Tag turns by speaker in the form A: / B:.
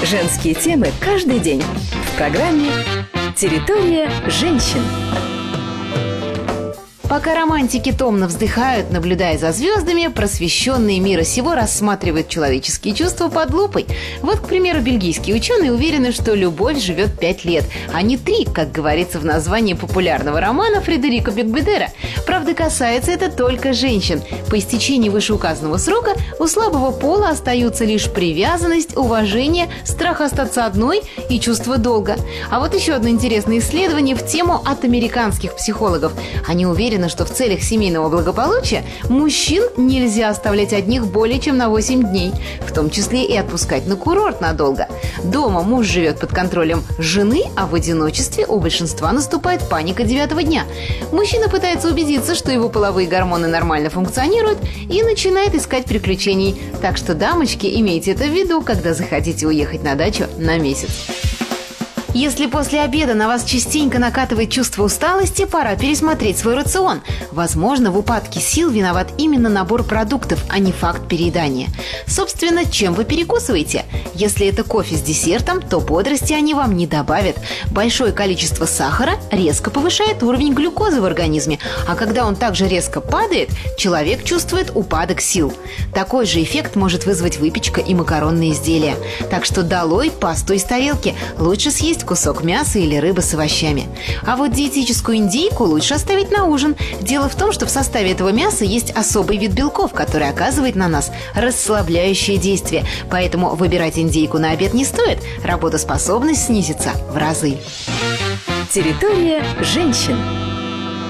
A: Женские темы каждый день в программе «Территория женщин».
B: Пока романтики томно вздыхают, наблюдая за звездами, просвещенные мира сего рассматривают человеческие чувства под лупой. Вот, к примеру, бельгийские ученые уверены, что любовь живет 5 лет, а не 3, как говорится в названии популярного романа Фредерико Бекбедера. Правда, касается это только женщин. По истечении вышеуказанного срока у слабого пола остаются лишь привязанность, уважение, страх остаться одной и чувство долга. А вот еще одно интересное исследование в тему от американских психологов. Они уверены, что в целях семейного благополучия мужчин нельзя оставлять одних более чем на 8 дней, в том числе и отпускать на курорт надолго. Дома муж живет под контролем жены, а в одиночестве у большинства наступает паника 9-го дня. Мужчина пытается убедиться, что его половые гормоны нормально функционируют, и начинает искать приключений. Так что, дамочки, имейте это в виду, когда захотите уехать на дачу на месяц. Если после обеда на вас частенько накатывает чувство усталости, пора пересмотреть свой рацион. Возможно, в упадке сил виноват именно набор продуктов, а не факт переедания. Собственно, чем вы перекусываете? Если это кофе с десертом, то бодрости они вам не добавят. Большое количество сахара резко повышает уровень глюкозы в организме, а когда он также резко падает, человек чувствует упадок сил. Такой же эффект может вызвать выпечка и макаронные изделия. Так что долой пасту из тарелки. Лучше съесть кусок мяса или рыбы с овощами. А вот диетическую индейку лучше оставить на ужин. Дело в том, что в составе этого мяса есть особый вид белков, который оказывает на нас расслабляющее действие. Поэтому выбирать индейку на обед не стоит. Работоспособность снизится в разы.
A: Территория женщин.